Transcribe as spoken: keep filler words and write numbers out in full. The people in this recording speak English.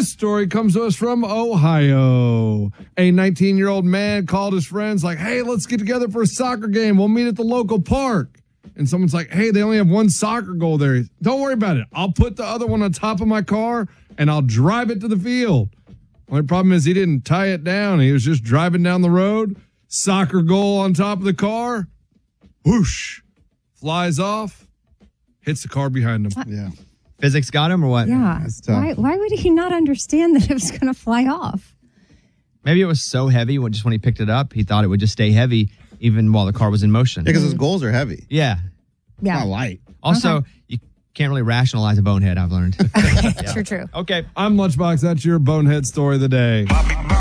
This story comes to us from Ohio. A nineteen-year-old man called his friends like, hey, let's get together for a soccer game. We'll meet at the local park. And someone's like, hey, they only have one soccer goal there. Don't worry about it. I'll put the other one on top of my car, and I'll drive it to the field. Only problem is he didn't tie it down. He was just driving down the road. Soccer goal on top of the car. Whoosh. Flies off. Hits the car behind him. Yeah. Physics got him or what? Yeah. That's tough. Why, why would he not understand that it was going to fly off? Maybe it was so heavy, when- just when he picked it up, he thought it would just stay heavy even while the car was in motion. Because his goals are heavy. Yeah. Yeah. Not light. Also, Okay. you can't really rationalize a bonehead, I've learned. True, true. Okay. I'm Lunchbox. That's your bonehead story of the day.